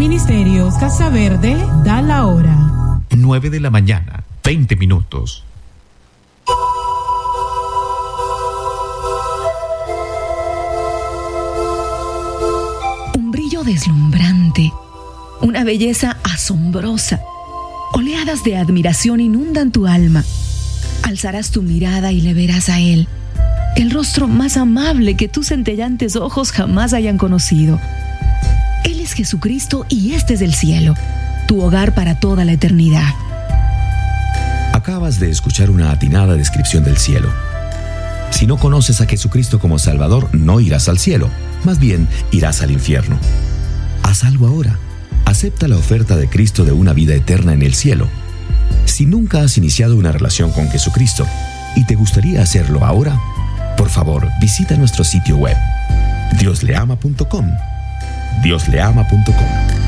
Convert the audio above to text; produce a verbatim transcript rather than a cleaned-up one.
Ministerios Casa Verde da la hora. nueve de la mañana, veinte minutos. Un brillo deslumbrante, una belleza asombrosa. Oleadas de admiración inundan tu alma. Alzarás tu mirada y le verás a Él, el rostro más amable que tus centellantes ojos jamás hayan conocido. Él es Jesucristo y este es el cielo, tu hogar para toda la eternidad. Acabas de escuchar una atinada descripción del cielo. Si no conoces a Jesucristo como Salvador, no irás al cielo, más bien irás al infierno. Haz algo ahora. Acepta la oferta de Cristo de una vida eterna en el cielo. Si nunca has iniciado una relación con Jesucristo y te gustaría hacerlo ahora, por favor, visita nuestro sitio web dios le ama punto com. dios le ama punto com